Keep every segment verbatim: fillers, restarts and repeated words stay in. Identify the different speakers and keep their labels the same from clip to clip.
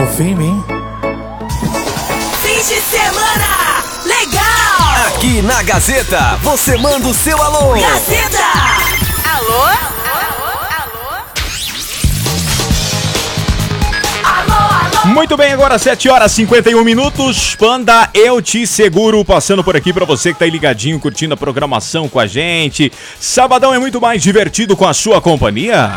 Speaker 1: confia em mim.
Speaker 2: Fim de semana legal!
Speaker 3: Aqui na Gazeta, você manda o seu alô.
Speaker 2: Gazeta! Alô?
Speaker 4: Muito bem, agora sete horas e cinquenta e um minutos. Panda, eu te seguro, passando por aqui pra você que tá aí ligadinho, curtindo a programação com a gente. Sabadão é muito mais divertido com a sua companhia.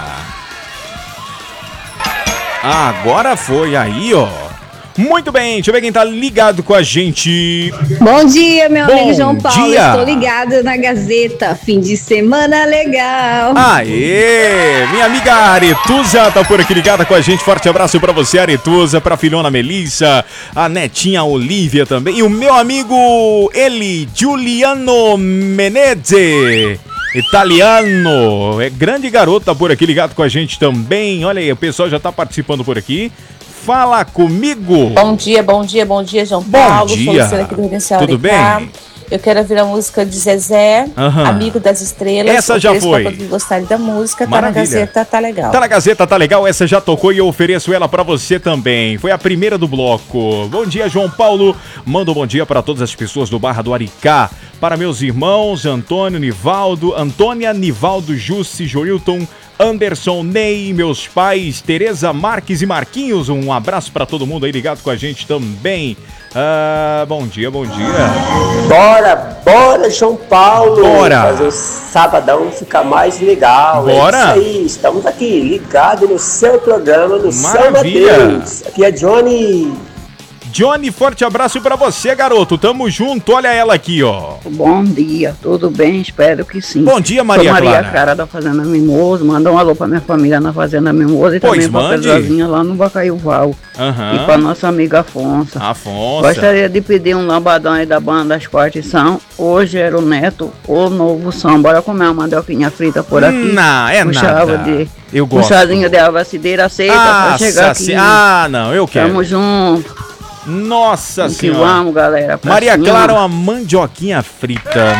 Speaker 4: Agora foi aí, ó. Muito bem, deixa eu ver quem tá ligado com a gente.
Speaker 5: Bom dia, meu
Speaker 4: Bom
Speaker 5: amigo João Paulo.
Speaker 4: dia.
Speaker 5: Estou ligado na Gazeta. Fim de semana legal.
Speaker 4: Aê, minha amiga Aretusa tá por aqui ligada com a gente. Forte abraço pra você, Aretusa, pra filhona Melissa, a netinha Olivia também. E o meu amigo, ele, Giuliano Menezes. Italiano, é grande garoto, tá por aqui ligado com a gente também. Olha aí, o pessoal já tá participando por aqui. Fala comigo.
Speaker 6: Bom dia, bom dia, bom dia, João
Speaker 4: Bom
Speaker 6: Paulo.
Speaker 4: dia.
Speaker 6: Sou Luciana aqui do Residencial
Speaker 4: Tudo
Speaker 6: Alecrim.
Speaker 4: bem?
Speaker 6: Eu quero ouvir a música de Zezé,
Speaker 4: Aham.
Speaker 6: Amigo das Estrelas.
Speaker 4: Essa já
Speaker 6: Ofereço
Speaker 4: foi.
Speaker 6: pra todos gostarem da música. Tá
Speaker 4: Maravilha.
Speaker 6: na Gazeta, tá legal.
Speaker 4: Tá na Gazeta, tá legal, essa já tocou e eu ofereço ela pra você também. Foi a primeira do bloco. Bom dia, João Paulo. Manda um bom dia para todas as pessoas do Barra do Aricá. Para meus irmãos, Antônio, Nivaldo, Antônia, Nivaldo, Jussi, Joilton, Anderson, Ney, meus pais, Tereza, Marques e Marquinhos. Um abraço pra todo mundo aí ligado com a gente também. Ah, bom dia, bom dia.
Speaker 7: Bora, bora, João Paulo.
Speaker 4: Bora.
Speaker 7: Fazer o sabadão ficar mais legal.
Speaker 4: Bora.
Speaker 7: É isso aí, estamos aqui ligados no seu programa, no São
Speaker 4: Maravilha.
Speaker 7: Mateus. Aqui é Johnny.
Speaker 4: Johnny, forte abraço pra você, garoto. Tamo junto, olha ela aqui, ó.
Speaker 8: Bom dia, tudo bem? Espero que sim.
Speaker 4: Bom dia, Maria
Speaker 8: Sou Maria
Speaker 4: Clara.
Speaker 8: Clara da Fazenda Mimoso. Manda um alô pra minha família na Fazenda Mimoso e
Speaker 4: Pois
Speaker 8: também pra
Speaker 4: mande.
Speaker 8: Pedrazinha lá no Bacaiuval.
Speaker 4: Aham.
Speaker 8: E pra nossa amiga Afonso.
Speaker 4: Afonso.
Speaker 8: Gostaria de pedir um lambadão aí da banda As Partição. Hoje era o Neto, o novo som. Bora comer uma mandioquinha frita por aqui.
Speaker 4: Não, é
Speaker 8: Puxava
Speaker 4: nada.
Speaker 8: de
Speaker 4: Eu gosto.
Speaker 8: puxadinha de alvacideira aceita pra chegar
Speaker 4: Nossa,
Speaker 8: aqui.
Speaker 4: se- ah, não, eu quero.
Speaker 8: Tamo junto.
Speaker 4: Nossa
Speaker 8: Que
Speaker 4: senhora.
Speaker 8: vamos, galera. pra
Speaker 4: Maria
Speaker 8: cima.
Speaker 4: Clara, uma mandioquinha frita.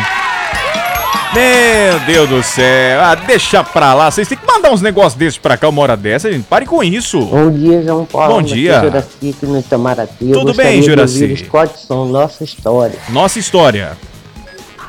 Speaker 4: Meu Deus do céu. Ah, deixa pra lá. Vocês têm que mandar uns negócios desses pra cá uma hora dessa, gente. Pare com isso.
Speaker 9: Bom dia, João Paulo.
Speaker 4: Bom dia.
Speaker 9: Juraci aqui no Itamaraty.
Speaker 4: Tudo bem, Juraci?
Speaker 9: Scott Som, nossa história.
Speaker 4: Nossa história.